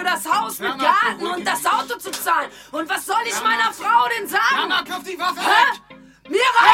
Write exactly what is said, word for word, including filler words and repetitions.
das Haus mit Mama, Garten beruhig und das Auto zu zahlen. Und was soll ich Mama. meiner Frau denn sagen? Mama, wirf die Waffe Hä? weg! Mir reicht